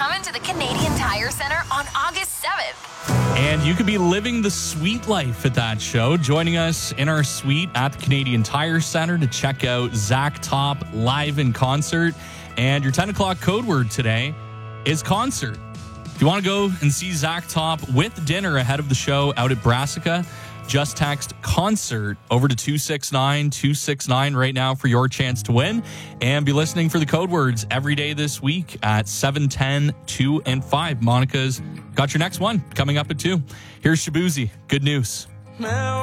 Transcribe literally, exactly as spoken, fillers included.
coming to the Canadian Tire Center on August seventh. And you could be living the sweet life at that show. Joining us in our suite at the Canadian Tire Center to check out Zach Top live in concert. And your ten o'clock code word today is concert. If you want to go and see Zach Top with dinner ahead of the show out at Brassica, just text concert over to two six nine two six nine right now for your chance to win, and be listening for the code words every day this week at seven, ten, two, and five. Monica's got your next one coming up at two. Here's Shabuzi. Good news.